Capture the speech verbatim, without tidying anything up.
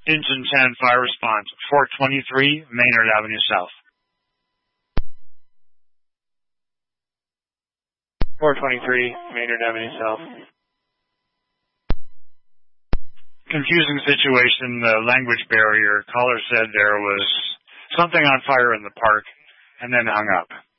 Engine ten, fire response, four twenty-three Maynard Avenue South. four twenty-three Maynard Avenue South. Confusing situation, the language barrier. Caller said there was something on fire in the park and then hung up.